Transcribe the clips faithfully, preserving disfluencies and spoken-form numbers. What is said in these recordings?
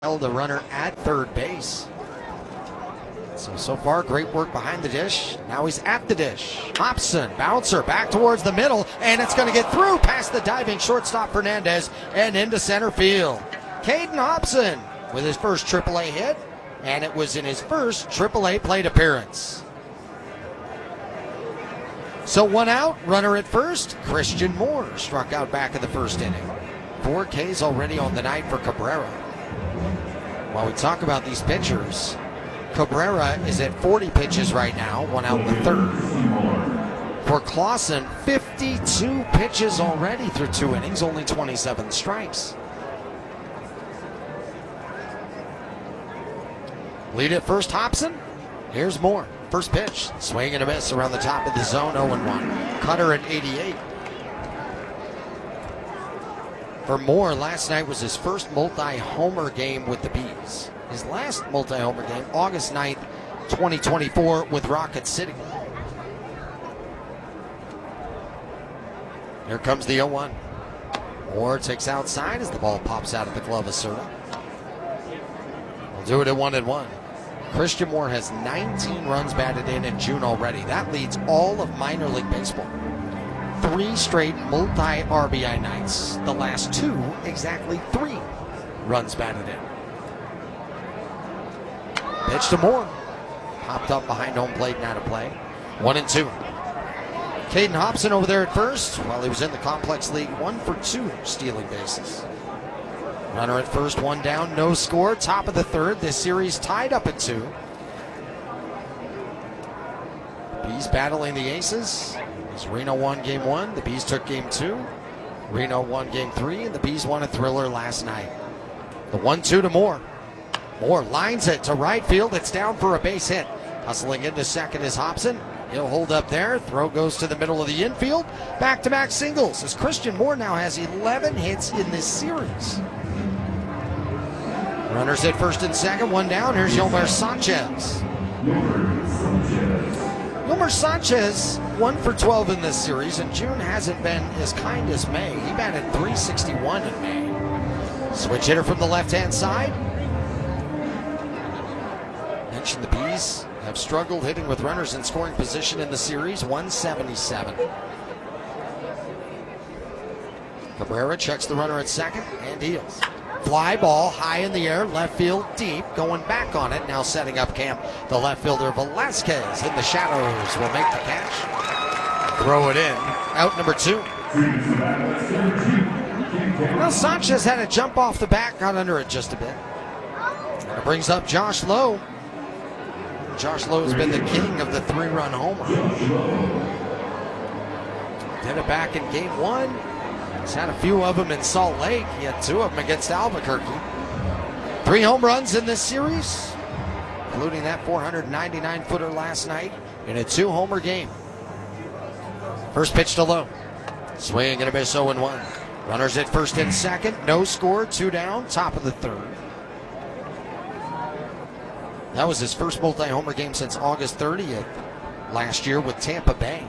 The runner at third base. So, so far, great work behind the dish. Now he's at the dish. Hobson, bouncer, back towards the middle, and it's going to get through past the diving shortstop Fernandez and into center field. Caden Hobson with his first triple A hit, and it was in his first triple A plate appearance. So one out, runner at first. Christian Moore struck out back in the first inning. Four Ks already on the night for Cabrera. While we talk about these pitchers, Cabrera is at forty pitches right now, one out in the third. For Clausen, fifty-two pitches already through two innings, only twenty-seven strikes. Lead at first, Hobson. Here's Moore. First pitch, swing and a miss around the top of the zone, oh and one. Cutter at eighty-eight. For Moore, last night was his first multi-homer game with the Bees. His last multi-homer game, August ninth, twenty twenty-four, with Rocket City. Here comes the oh one. Moore takes outside as the ball pops out of the glove of Cerda. We'll do it at one and one. Christian Moore has nineteen runs batted in in June already. That leads all of minor league baseball. Three straight multi-R B I nights. The last two, exactly three runs batted in. Pitch to Moore. Popped up behind home plate and out of play. One and two. Caden Hobson over there at first. While he was in the Complex League, one for two stealing bases. Runner at first, one down, no score. Top of the third. This series tied up at two. Bees battling the Aces. As Reno won game one, the Bees took game two. Reno won game three, and the Bees won a thriller last night. The one two to Moore. Moore lines it to right field. It's down for a base hit. Hustling into second is Hobson. He'll hold up there. Throw goes to the middle of the infield. Back-to-back singles as Christian Moore now has eleven hits in this series. Runners at first and second, one down. Here's Yolmer Sanchez. Yolmer Sanchez, one for twelve in this series, and June hasn't been as kind as May. He batted three sixty-one in May. Switch hitter from the left-hand side. Mentioned the Bees have struggled hitting with runners in scoring position in the series, one seventy-seven. Cabrera checks the runner at second and deals. Fly ball high in the air, left field deep, going back on it, now setting up camp. The left fielder Velasquez in the shadows will make the catch. Throw it in, out number two. Well, Sanchez had to jump off the bat, got under it just a bit. And it brings up Josh Lowe. Josh Lowe has been the king of the three-run homer. Did it back in game one. He's had a few of them in Salt Lake. He had two of them against Albuquerque. Three home runs in this series, including that four ninety-nine footer last night in a two-homer game. First pitch to Lowe. Swing and a miss, oh and one. Runners at first and second. No score, two down, top of the third. That was his first multi-homer game since August thirtieth last year with Tampa Bay.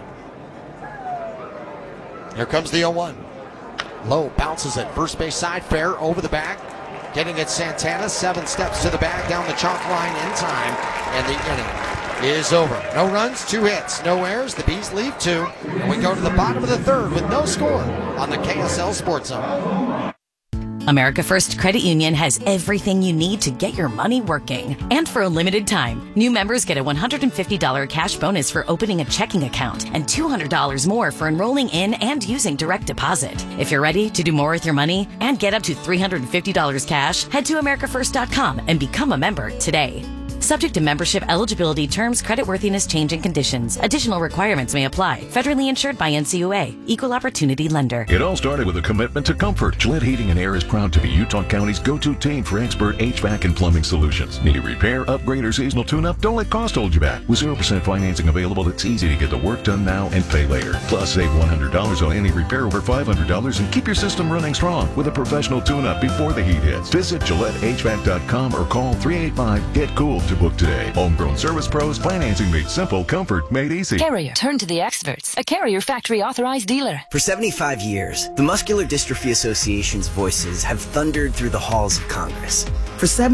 Here comes the oh one. Lowe bounces at first base side, fair over the back. Getting at Santana, seven steps to the bag, down the chalk line in time, and the inning is over. No runs, two hits, no errors. The Bees leave two, and we go to the bottom of the third with no score on the K S L Sports Zone. America First Credit Union has everything you need to get your money working. And for a limited time, new members get a one hundred fifty dollars cash bonus for opening a checking account and two hundred dollars more for enrolling in and using direct deposit. If you're ready to do more with your money and get up to three hundred fifty dollars cash, head to america first dot com and become a member today. Subject to membership eligibility, terms, creditworthiness, change, and conditions. Additional requirements may apply. Federally insured by N C U A. Equal Opportunity Lender. It all started with a commitment to comfort. Gillette Heating and Air is proud to be Utah County's go-to team for expert H V A C and plumbing solutions. Need a repair, upgrade, or seasonal tune-up? Don't let cost hold you back. With zero percent financing available, it's easy to get the work done now and pay later. Plus, save one hundred dollars on any repair over five hundred dollars and keep your system running strong with a professional tune-up before the heat hits. Visit Gillette H V A C dot com or call three eight five, get cool to book today. Homegrown Service Pros, financing made simple, comfort made easy. Carrier, turn to the experts. A Carrier factory authorized dealer. For seventy-five years, the Muscular Dystrophy Association's voices have thundered through the halls of Congress. For seven